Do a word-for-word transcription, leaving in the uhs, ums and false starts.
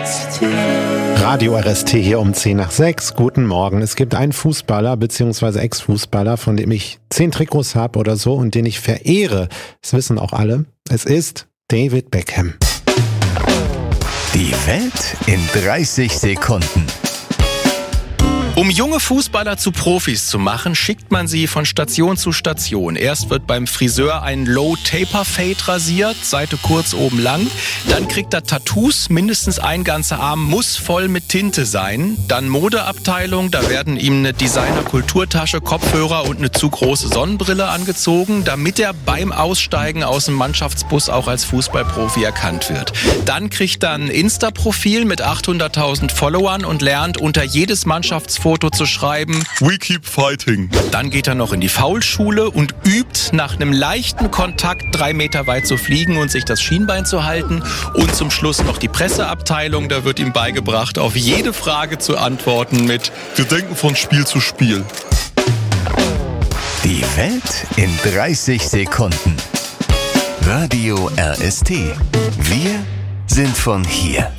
Radio R S T hier um zehn nach sechs. Guten Morgen. Es gibt einen Fußballer bzw. Ex-Fußballer, von dem ich zehn Trikots habe oder so und den ich verehre. Das wissen auch alle. Es ist David Beckham. Die Welt in dreißig Sekunden. Um junge Fußballer zu Profis zu machen, schickt man sie von Station zu Station. Erst wird beim Friseur ein Low-Taper-Fade rasiert, Seite kurz, oben lang. Dann kriegt er Tattoos, mindestens ein ganzer Arm muss voll mit Tinte sein. Dann Modeabteilung, da werden ihm eine Designer-Kulturtasche, Kopfhörer und eine zu große Sonnenbrille angezogen, damit er beim Aussteigen aus dem Mannschaftsbus auch als Fußballprofi erkannt wird. Dann kriegt er ein Insta-Profil mit achthunderttausend Followern und lernt unter jedes Mannschaftsfoto Foto zu schreiben, We keep fighting. Dann geht er noch in die Foulschule und übt, nach einem leichten Kontakt drei Meter weit zu fliegen und sich das Schienbein zu halten. Und zum Schluss noch die Presseabteilung, da wird ihm beigebracht, auf jede Frage zu antworten mit Wir denken von Spiel zu Spiel. Die Welt in dreißig Sekunden. Radio R S T. Wir sind von hier.